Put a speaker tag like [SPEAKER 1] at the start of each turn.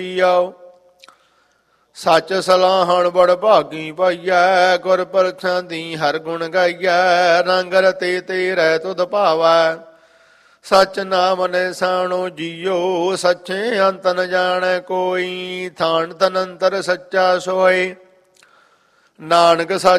[SPEAKER 1] ਆਓ। ਸੱਚ ਸਲਾਹਣ ਬੜ ਭਾਗੀ ਪਾਈਐ, ਗੁਰ ਪਰਖਾਂ ਦੀ ਹਰ ਗੁਣ ਗਾਈਐ। ਰੰਗ ਰਤੇ ਤੇਰੇ ਤੁਧ ਭਾਵੈ, ਸੱਚ ਨਾਮ ਨਿਸਾਣੋ ਜੀਓ। ਸੱਚੇ ਅੰਤ ਨ ਜਾਣੈ ਕੋਈ, ਥਾਨ ਤਨ ਅੰਤਰ ਸੱਚਾ ਸੋਏ। ਨਾਨਕ ਸੱਚ